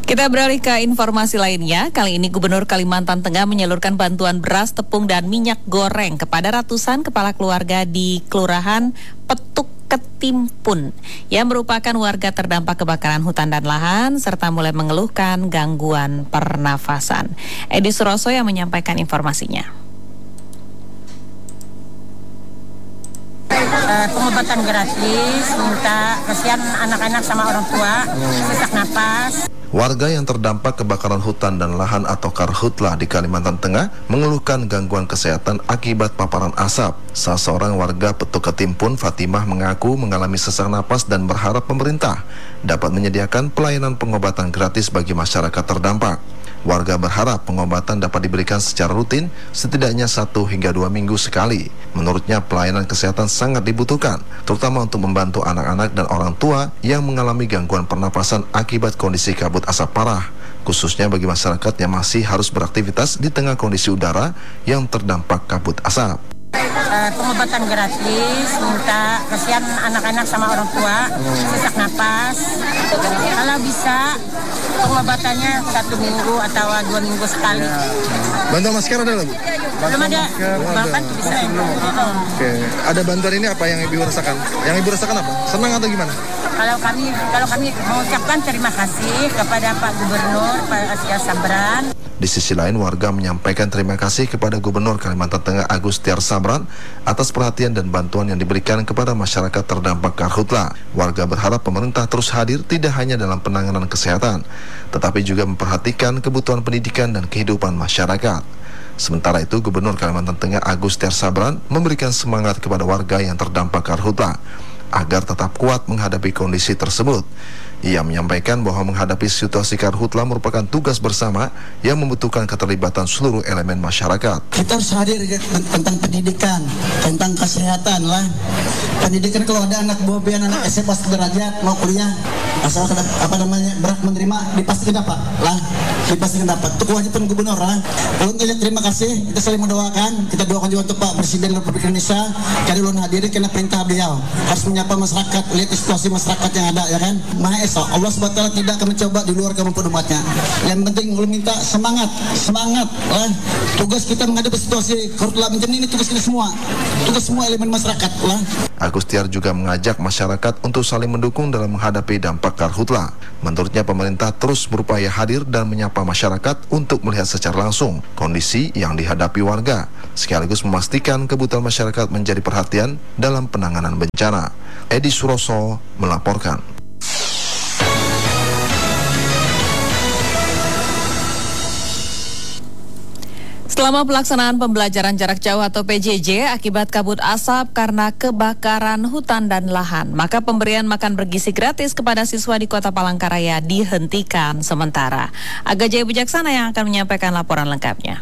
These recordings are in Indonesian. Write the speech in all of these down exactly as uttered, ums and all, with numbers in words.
Kita beralih ke informasi lainnya. Kali ini Gubernur Kalimantan Tengah menyalurkan bantuan beras, tepung, dan minyak goreng kepada ratusan kepala keluarga di Kelurahan Petuk Ketimpun yang merupakan warga terdampak kebakaran hutan dan lahan serta mulai mengeluhkan gangguan pernafasan. Edi Suroso yang menyampaikan informasinya. Uh, pengobatan gratis, minta kesian anak-anak sama orang tua, sesak napas. Warga yang terdampak kebakaran hutan dan lahan atau karhutlah di Kalimantan Tengah mengeluhkan gangguan kesehatan akibat paparan asap. Salah seorang warga Petuk Ketimpun, Fatimah, mengaku mengalami sesak napas dan berharap pemerintah dapat menyediakan pelayanan pengobatan gratis bagi masyarakat terdampak. Warga berharap pengobatan dapat diberikan secara rutin setidaknya satu hingga dua minggu sekali. Menurutnya pelayanan kesehatan sangat dibutuhkan, terutama untuk membantu anak-anak dan orang tua yang mengalami gangguan pernapasan akibat kondisi kabut asap parah, khususnya bagi masyarakat yang masih harus beraktivitas di tengah kondisi udara yang terdampak kabut asap. Uh, pengobatan gratis, minta kesian anak-anak sama orang tua, sesak napas. Kalau bisa pengobatannya satu minggu atau dua minggu sekali. Bantuan masker ada lagi? Belum ada, bahkan bisa. Oke, ada bantuan ini apa yang ibu rasakan? Yang ibu rasakan apa? Senang atau gimana? Kalau kami, kalau kami mengucapkan terima kasih kepada Pak Gubernur, Pak Asia Sabran. Di sisi lain, warga menyampaikan terima kasih kepada Gubernur Kalimantan Tengah Agus Tiar Sabran atas perhatian dan bantuan yang diberikan kepada masyarakat terdampak karhutlah. Warga berharap pemerintah terus hadir tidak hanya dalam penanganan kesehatan, tetapi juga memperhatikan kebutuhan pendidikan dan kehidupan masyarakat. Sementara itu, Gubernur Kalimantan Tengah Agus Tiar Sabran memberikan semangat kepada warga yang terdampak karhutlah agar tetap kuat menghadapi kondisi tersebut. Ia menyampaikan bahwa menghadapi situasi karhutlah merupakan tugas bersama yang membutuhkan keterlibatan seluruh elemen masyarakat. Kita harus hadir tentang pendidikan, tentang kesehatan lah. Pendidikan kalau ada anak buah biar anak S M A sederajat mau kuliah, asal apa namanya berat menerima dipastikan dapat lah, dipastikan dapat. Itu kewajiban gubernur lah. Untuk terima kasih, kita saling mendoakan, kita doakan juga untuk Pak Presiden Republik Indonesia karena ulun hadir karena perintah beliau harus menyapa masyarakat, lihat situasi masyarakat yang ada ya kan. Maha Esa, Allah subhanahu wa taala tidak akan mencoba di luar kemampuan umatnya. Yang penting ulun minta semangat, semangat lah. Tugas kita menghadapi situasi karhutlah bencana ini tugas kita semua, tugas semua elemen masyarakat lah. Agus Tiar juga mengajak masyarakat untuk saling mendukung dalam menghadapi dampak karhutlah. Menurutnya pemerintah terus berupaya hadir dan menyapa masyarakat untuk melihat secara langsung kondisi yang dihadapi warga, sekaligus memastikan kebutuhan masyarakat menjadi perhatian dalam penanganan bencana. Edi Suroso melaporkan. Selama pelaksanaan pembelajaran jarak jauh atau P J J akibat kabut asap karena kebakaran hutan dan lahan, maka pemberian makan bergizi gratis kepada siswa di Kota Palangkaraya dihentikan sementara. Aga Jaya Bijaksana yang akan menyampaikan laporan lengkapnya.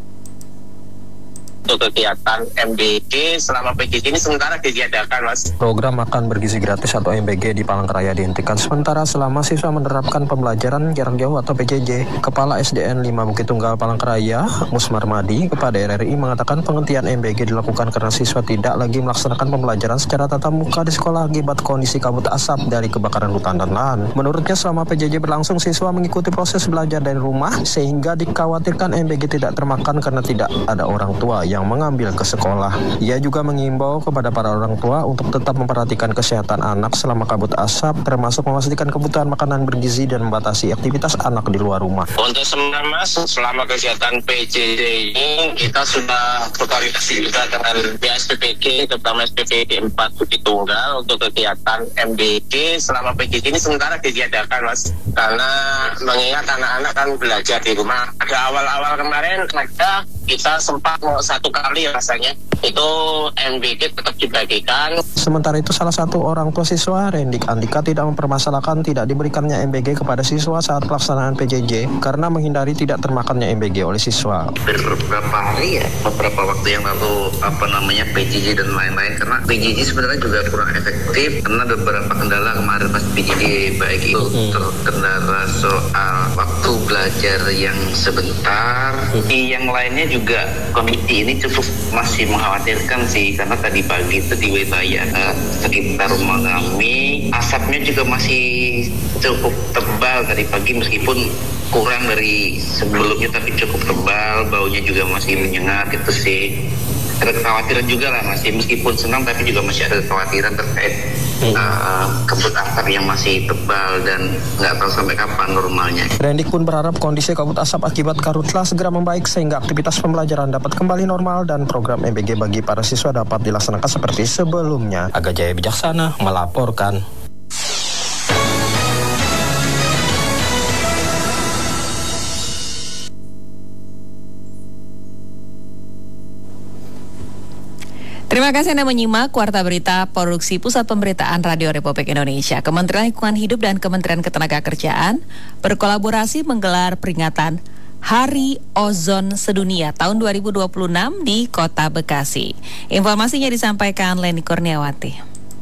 Untuk kegiatan M B G selama P J J ini sementara ditiadakan, Mas. Program makan bergizi gratis atau M B G di Palangkaraya dihentikan sementara selama siswa menerapkan pembelajaran jarak jauh atau P J J. Kepala S D N lima Bukit Tunggal Palangkaraya, Musmar Madi, kepada R R I mengatakan penghentian M B G dilakukan karena siswa tidak lagi melaksanakan pembelajaran secara tatap muka di sekolah akibat kondisi kabut asap dari kebakaran hutan dan lahan. Menurutnya selama P J J berlangsung, siswa mengikuti proses belajar dari rumah sehingga dikhawatirkan M B G tidak termakan karena tidak ada orang tua yang mengambil ke sekolah. Ia juga mengimbau kepada para orang tua untuk tetap memperhatikan kesehatan anak selama kabut asap, termasuk memastikan kebutuhan makanan bergizi dan membatasi aktivitas anak di luar rumah. Untuk sementara, Mas, selama kegiatan P J J ini kita sudah berkoordinasi juga dengan B S P P G, terutama S P P G empat Bukit Tunggal untuk kegiatan M B G selama P J J ini sementara ditiadakan, Mas, karena mengingat anak-anak kan belajar di rumah. Ada awal-awal kemarin ada kita sempat mau satu kali rasanya itu M B G tetap dibagikan. Sementara itu salah satu orang tua siswa, Rendik Andika, tidak mempermasalahkan tidak diberikannya M B G kepada siswa saat pelaksanaan P J J karena menghindari tidak termakannya M B G oleh siswa. Beberapa hari ya, beberapa waktu yang lalu apa namanya P J J dan lain-lain, karena P J J sebenarnya juga kurang efektif karena beberapa kendala kemarin pas P J J, baik itu hmm. terkendala soal waktu belajar yang sebentar, hmm. yang lainnya juga kondisi ini cukup masih mengkhawatirkan sih, karena tadi pagi itu di wilayah uh, sekitar rumah kami asapnya juga masih cukup tebal tadi pagi, meskipun kurang dari sebelumnya tapi cukup tebal, baunya juga masih menyengat. Itu sih ada kekhawatiran juga lah, masih meskipun senang tapi juga masih ada kekhawatiran terkait uh, kabut asap yang masih tebal dan nggak tahu sampai kapan normalnya. Rendik pun berharap kondisi kabut asap akibat karhutla segera membaik sehingga aktivitas pembelajaran dapat kembali normal dan program M B G bagi para siswa dapat dilaksanakan seperti sebelumnya. Aga Jaya Bijaksana melaporkan. Terima kasih Anda menyimak Warta Berita Produksi Pusat Pemberitaan Radio Republik Indonesia. Kementerian Lingkungan Hidup dan Kementerian Ketenagakerjaan berkolaborasi menggelar peringatan Hari Ozon Sedunia tahun dua ribu dua puluh enam di Kota Bekasi. Informasinya disampaikan Leni Kurniawati.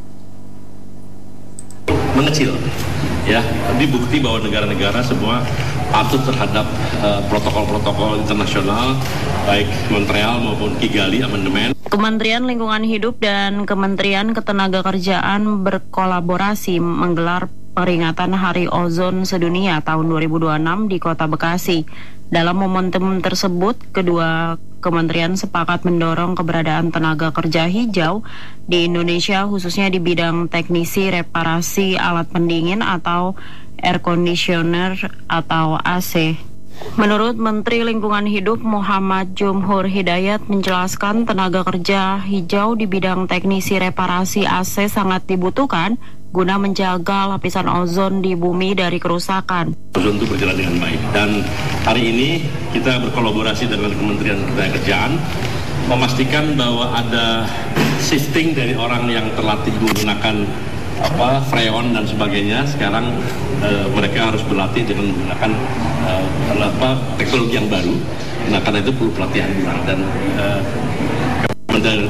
Mengecil, ya, tapi bukti bahwa negara-negara semua patuh terhadap uh, protokol-protokol internasional, baik Montreal maupun Kigali Amandemen. Kementerian Lingkungan Hidup dan Kementerian Ketenagakerjaan berkolaborasi menggelar peringatan Hari Ozon Sedunia tahun dua ribu dua puluh enam di Kota Bekasi. Dalam momentum tersebut, kedua kementerian sepakat mendorong keberadaan tenaga kerja hijau di Indonesia, khususnya di bidang teknisi reparasi alat pendingin atau air conditioner atau A C. Menurut Menteri Lingkungan Hidup Muhammad Jumhur Hidayat menjelaskan tenaga kerja hijau di bidang teknisi reparasi A C sangat dibutuhkan guna menjaga lapisan ozon di bumi dari kerusakan. Ozon itu berjalan dengan baik, dan hari ini kita berkolaborasi dengan Kementerian Ketenagakerjaan memastikan bahwa ada shifting dari orang yang terlatih menggunakan apa freon dan sebagainya. Sekarang uh, mereka harus berlatih dengan menggunakan uh, apa teknologi yang baru. Nah, karena itu perlu pelatihan ulang, dan uh, Kementerian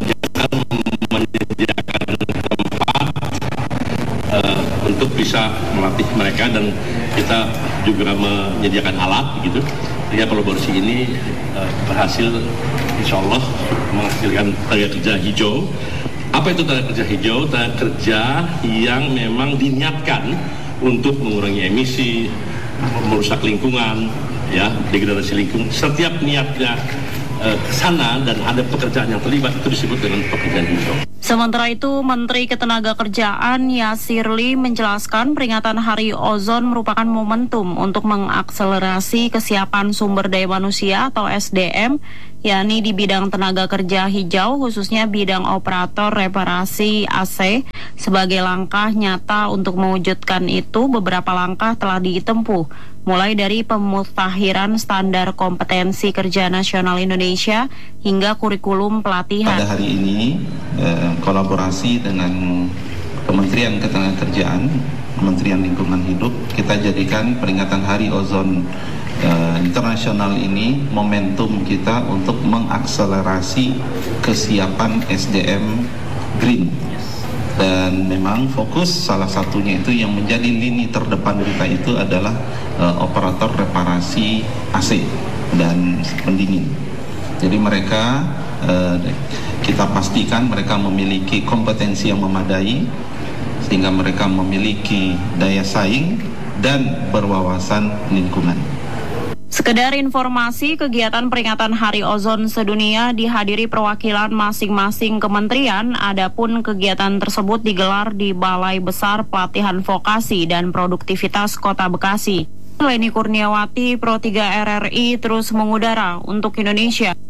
menyediakan tempat uh, untuk bisa melatih mereka, dan kita juga menyediakan alat gitu. Sehingga kolaborasi ini uh, berhasil, insya Allah menghasilkan tenaga kerja hijau. Apa itu tenaga kerja hijau? Tenaga kerja yang memang diniatkan untuk mengurangi emisi, merusak lingkungan, ya, degradasi lingkungan. Setiap niatnya eh, ke sana dan ada pekerjaan yang terlibat, itu disebut dengan pekerjaan hijau. Sementara itu, Menteri Ketenagakerjaan Yasirli menjelaskan peringatan Hari Ozon merupakan momentum untuk mengakselerasi kesiapan sumber daya manusia atau S D M, yakni di bidang tenaga kerja hijau, khususnya bidang operator reparasi A C. Sebagai langkah nyata untuk mewujudkan itu, beberapa langkah telah ditempuh, mulai dari pemutakhiran standar kompetensi kerja nasional Indonesia hingga kurikulum pelatihan. Pada hari ini, eh, kolaborasi dengan Kementerian Ketenagakerjaan, Kementerian Lingkungan Hidup, kita jadikan peringatan Hari Ozon Uh, internasional ini momentum kita untuk mengakselerasi kesiapan S D M green, dan memang fokus salah satunya itu yang menjadi lini terdepan kita itu adalah uh, operator reparasi A C dan pendingin. Jadi mereka uh, kita pastikan mereka memiliki kompetensi yang memadai sehingga mereka memiliki daya saing dan berwawasan lingkungan. Sekedar informasi, kegiatan peringatan Hari Ozon Sedunia dihadiri perwakilan masing-masing kementerian. Adapun kegiatan tersebut digelar di Balai Besar Pelatihan Vokasi dan Produktivitas Kota Bekasi. Leni Kurniawati, Pro tiga R R I, terus mengudara untuk Indonesia.